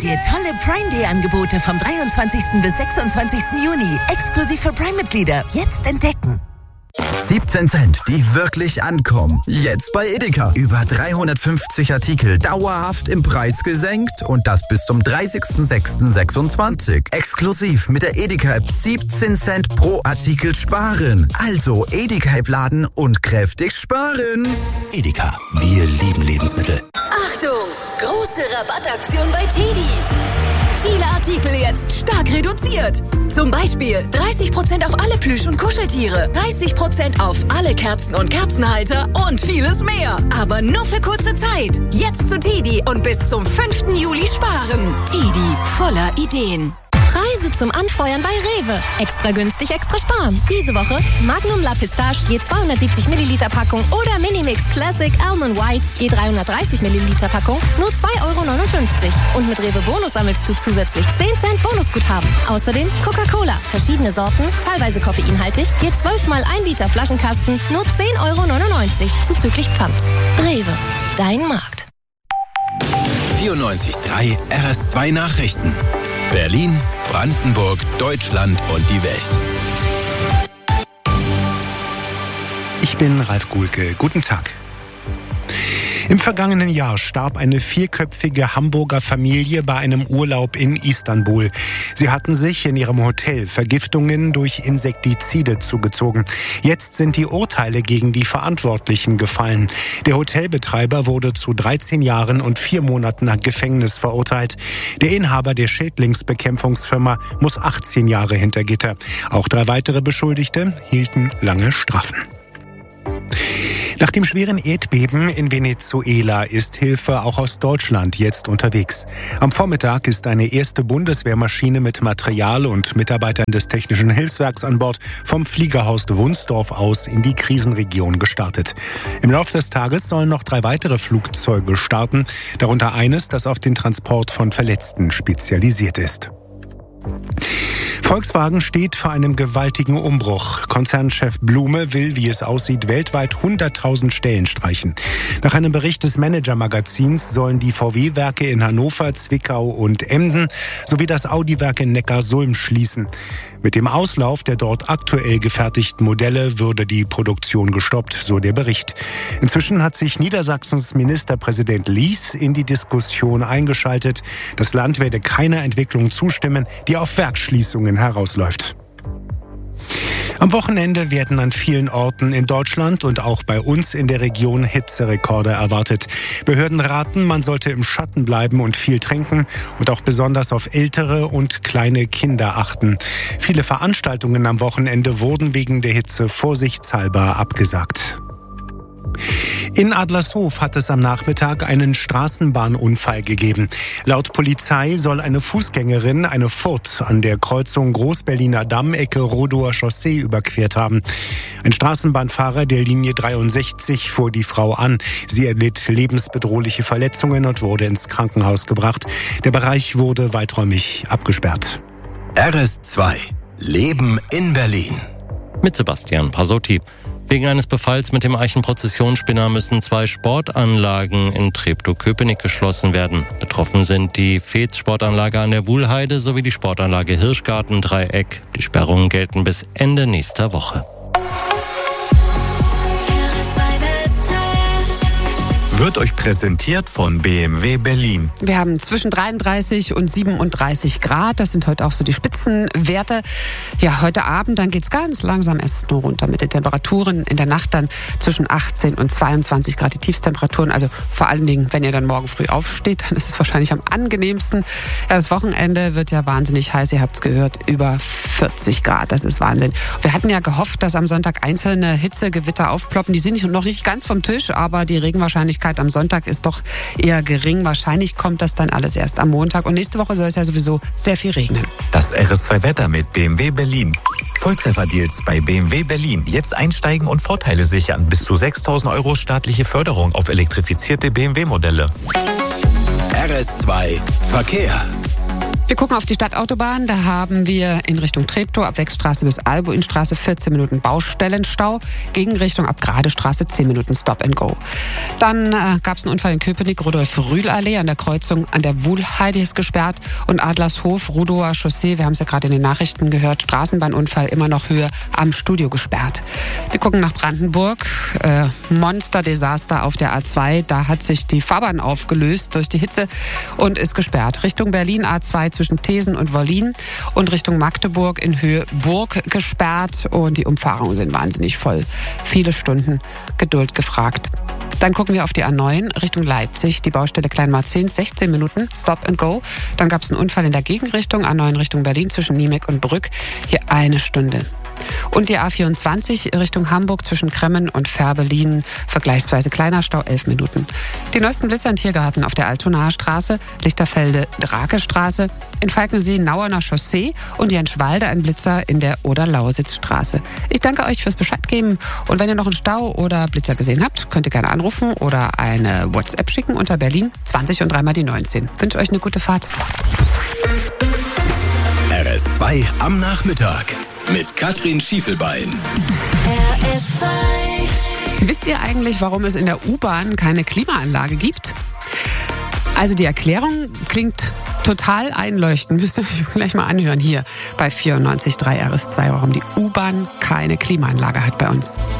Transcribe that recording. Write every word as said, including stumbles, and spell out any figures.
Neue tolle Prime Day Angebote vom dreiundzwanzigsten bis sechsundzwanzigsten Juni. Exklusiv für Prime-Mitglieder. Jetzt entdecken. siebzehn Cent, die wirklich ankommen. Jetzt bei Edeka. Über dreihundertfünfzig Artikel dauerhaft im Preis gesenkt und das bis zum dreißigsten sechsten sechsundzwanzig. Exklusiv mit der Edeka-App siebzehn Cent pro Artikel sparen. Also Edeka-App laden und kräftig sparen. Edeka, wir lieben Lebensmittel. Achtung! Große Rabattaktion bei Teddy. Viele Artikel jetzt stark reduziert. Zum Beispiel dreißig Prozent auf alle Plüsch- und Kuscheltiere, dreißig Prozent auf alle Kerzen und Kerzenhalter und vieles mehr. Aber nur für kurze Zeit. Jetzt zu Teddy und bis zum fünften Juli sparen. Teddy, voller Ideen. Preise zum Anfeuern bei Rewe. Extra günstig, extra sparen. Diese Woche Magnum La Pistache je zweihundertsiebzig Milliliter Packung oder Minimix Classic Almond White je dreihundertdreißig Milliliter Packung nur zwei Euro neunundfünfzig. Und mit Rewe Bonus sammelst du zusätzlich zehn Cent Bonusguthaben. Außerdem Coca-Cola. Verschiedene Sorten, teilweise koffeinhaltig, je zwölf mal ein Liter Flaschenkasten nur zehn Euro neunundneunzig zuzüglich Pfand. Rewe, dein Markt. vierundneunzig Komma drei R S zwei Nachrichten. Berlin, Brandenburg, Deutschland und die Welt. Ich bin Ralf Guhlke. Guten Tag. Im vergangenen Jahr starb eine vierköpfige Hamburger Familie bei einem Urlaub in Istanbul. Sie hatten sich in ihrem Hotel Vergiftungen durch Insektizide zugezogen. Jetzt sind die Urteile gegen die Verantwortlichen gefallen. Der Hotelbetreiber wurde zu dreizehn Jahren und vier Monaten Gefängnis verurteilt. Der Inhaber der Schädlingsbekämpfungsfirma muss achtzehn Jahre hinter Gitter. Auch drei weitere Beschuldigte hielten lange Strafen. Nach dem schweren Erdbeben in Venezuela ist Hilfe auch aus Deutschland jetzt unterwegs. Am Vormittag ist eine erste Bundeswehrmaschine mit Material und Mitarbeitern des Technischen Hilfswerks an Bord vom Fliegerhaus Wunsdorf aus in die Krisenregion gestartet. Im Laufe des Tages sollen noch drei weitere Flugzeuge starten, darunter eines, das auf den Transport von Verletzten spezialisiert ist. Volkswagen steht vor einem gewaltigen Umbruch. Konzernchef Blume will, wie es aussieht, weltweit hunderttausend Stellen streichen. Nach einem Bericht des Manager-Magazins sollen die V W-Werke in Hannover, Zwickau und Emden sowie das Audi-Werk in Neckarsulm schließen. Mit dem Auslauf der dort aktuell gefertigten Modelle würde die Produktion gestoppt, so der Bericht. Inzwischen hat sich Niedersachsens Ministerpräsident Lies in die Diskussion eingeschaltet. Das Land werde keiner Entwicklung zustimmen, die auf Werksschließungen herausläuft. Am Wochenende werden an vielen Orten in Deutschland und auch bei uns in der Region Hitzerekorde erwartet. Behörden raten, man sollte im Schatten bleiben und viel trinken und auch besonders auf ältere und kleine Kinder achten. Viele Veranstaltungen am Wochenende wurden wegen der Hitze vorsichtshalber abgesagt. In Adlershof hat es am Nachmittag einen Straßenbahnunfall gegeben. Laut Polizei soll eine Fußgängerin eine Furt an der Kreuzung Großberliner Damm, Ecke Rodower Chaussee überquert haben. Ein Straßenbahnfahrer der Linie dreiundsechzig fuhr die Frau an. Sie erlitt lebensbedrohliche Verletzungen und wurde ins Krankenhaus gebracht. Der Bereich wurde weiträumig abgesperrt. R S zwei. Leben in Berlin. Mit Sebastian Pasotti. Wegen eines Befalls mit dem Eichenprozessionsspinner müssen zwei Sportanlagen in Treptow-Köpenick geschlossen werden. Betroffen sind die F E Z Sportanlage an der Wuhlheide sowie die Sportanlage Hirschgarten-Dreieck. Die Sperrungen gelten bis Ende nächster Woche. Wird euch präsentiert von B M W Berlin. Wir haben zwischen dreiunddreißig und siebenunddreißig Grad. Das sind heute auch so die Spitzenwerte. Ja, heute Abend, dann geht's ganz langsam erst nur runter mit den Temperaturen. In der Nacht dann zwischen achtzehn und zweiundzwanzig Grad die Tiefstemperaturen. Also vor allen Dingen, wenn ihr dann morgen früh aufsteht, dann ist es wahrscheinlich am angenehmsten. Ja, das Wochenende wird ja wahnsinnig heiß. Ihr habt's gehört, über vierzig Grad. Das ist Wahnsinn. Wir hatten ja gehofft, dass am Sonntag einzelne Hitzegewitter aufploppen. Die sind noch nicht ganz vom Tisch, aber die Regenwahrscheinlichkeit am Sonntag ist doch eher gering. Wahrscheinlich kommt das dann alles erst am Montag. Und nächste Woche soll es ja sowieso sehr viel regnen. Das R S zwei Wetter mit B M W Berlin. Volltrefferdeals bei B M W Berlin. Jetzt einsteigen und Vorteile sichern. Bis zu sechstausend Euro staatliche Förderung auf elektrifizierte B M W-Modelle. R S zwei Verkehr. Wir gucken auf die Stadtautobahn. Da haben wir in Richtung Treptow ab Wechstraße bis Albuinstraße vierzehn Minuten Baustellenstau. Gegenrichtung ab Gradestraße zehn Minuten Stop and Go. Dann äh, gab es einen Unfall in Köpenick, Rudolf-Rühl-Allee an der Kreuzung an der Wuhlheide ist gesperrt. Und Adlershof, Rudower Chaussee, wir haben es ja gerade in den Nachrichten gehört, Straßenbahnunfall immer noch Höhe am Studio gesperrt. Wir gucken nach Brandenburg. Äh, Monsterdesaster auf der A zwei. Da hat sich die Fahrbahn aufgelöst durch die Hitze und ist gesperrt. Richtung Berlin A zwei zwischen Thesen und Wollin und Richtung Magdeburg in Höhe Burg gesperrt und die Umfahrungen sind wahnsinnig voll. Viele Stunden Geduld gefragt. Dann gucken wir auf die A neun Richtung Leipzig, die Baustelle Kleinmarzehn, sechzehn Minuten, Stop and Go. Dann gab es einen Unfall in der Gegenrichtung, A neun Richtung Berlin zwischen Niemek und Brück, hier eine Stunde. Und die A vierundzwanzig Richtung Hamburg zwischen Kremmen und Fährberlin, vergleichsweise kleiner Stau, elf Minuten. Die neuesten Blitzer in Tiergarten auf der Altonaer Straße, Lichterfelde-Drakestraße, in Falkensee Nauerner Chaussee und Jenschwalde ein Blitzer in der Oder-Lausitzstraße. Ich danke euch fürs Bescheid geben und wenn ihr noch einen Stau oder Blitzer gesehen habt, könnt ihr gerne anrufen oder eine WhatsApp schicken unter Berlin zwanzig und dreimal die neunzehn. Ich wünsche euch eine gute Fahrt. R S zwei am Nachmittag mit Katrin Schiefelbein. R S zwei. Wisst ihr eigentlich, warum es in der U-Bahn keine Klimaanlage gibt? Also die Erklärung klingt total einleuchtend. Müsst ihr euch gleich mal anhören hier bei vierundneunzig Komma drei R S zwei, warum die U-Bahn keine Klimaanlage hat bei uns.